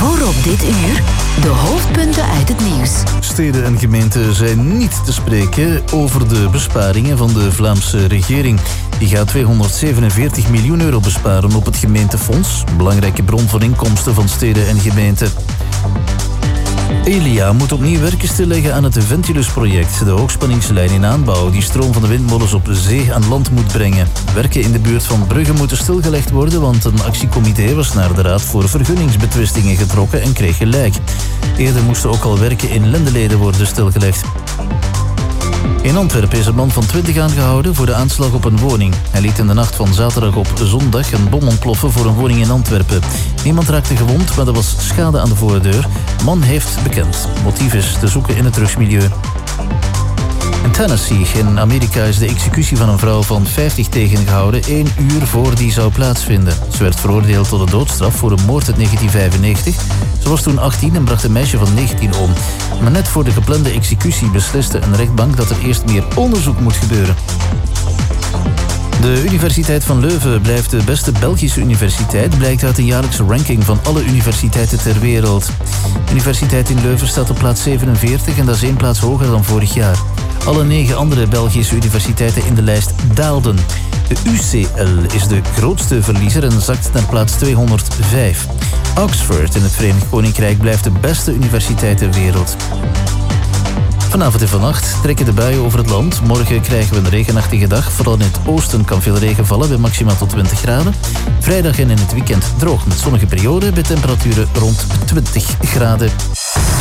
Voorop dit uur, de hoofdpunten uit het nieuws. Steden en gemeenten zijn niet te spreken over de besparingen van de Vlaamse regering. Die gaat 247 miljoen euro besparen op het gemeentefonds. Belangrijke bron van inkomsten van steden en gemeenten. Elia moet opnieuw werken stilleggen aan het Ventilus-project, de hoogspanningslijn in aanbouw die stroom van de windmolens op zee aan land moet brengen. Werken in de buurt van Brugge moeten stilgelegd worden, want een actiecomité was naar de Raad voor Vergunningsbetwistingen getrokken en kreeg gelijk. Eerder moesten ook al werken in Lendeleden worden stilgelegd. In Antwerpen is een man van 20 aangehouden voor de aanslag op een woning. Hij liet in de nacht van zaterdag op zondag een bom ontploffen voor een woning in Antwerpen. Niemand raakte gewond, maar er was schade aan de voordeur. De man heeft bekend. Motief is te zoeken in het drugsmilieu. In Tennessee, in Amerika, is de executie van een vrouw van 50 tegengehouden 1 uur voor die zou plaatsvinden. Ze werd veroordeeld tot de doodstraf voor een moord uit 1995. Ze was toen 18 en bracht een meisje van 19 om. Maar net voor de geplande executie besliste een rechtbank dat er eerst meer onderzoek moet gebeuren. De Universiteit van Leuven blijft de beste Belgische universiteit, blijkt uit een jaarlijkse ranking van alle universiteiten ter wereld. De universiteit in Leuven staat op plaats 47 en dat is 1 plaats hoger dan vorig jaar. Alle 9 andere Belgische universiteiten in de lijst daalden. De UCL is de grootste verliezer en zakt naar plaats 205. Oxford in het Verenigd Koninkrijk blijft de beste universiteit ter wereld. Vanavond en vannacht trekken de buien over het land. Morgen krijgen we een regenachtige dag. Vooral in het oosten kan veel regen vallen bij maximaal tot 20 graden. Vrijdag en in het weekend droog met zonnige perioden bij temperaturen rond 20 graden.